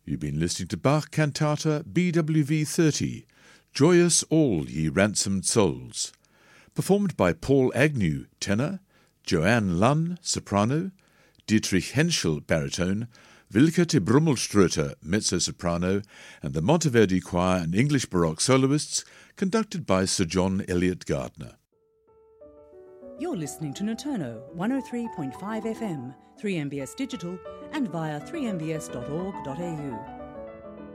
You've been listening to Bach Cantata BWV 30, Joyous All Ye Ransomed Souls, performed by Paul Agnew, tenor, Joanne Lunn, soprano, Dietrich Henschel, baritone, Wilke te Brummelströter, mezzo-soprano, and the Monteverdi Choir and English Baroque soloists, conducted by Sir John Eliot Gardner. You're listening to Noturno 103.5 FM, 3MBS Digital, and via 3mbs.org.au.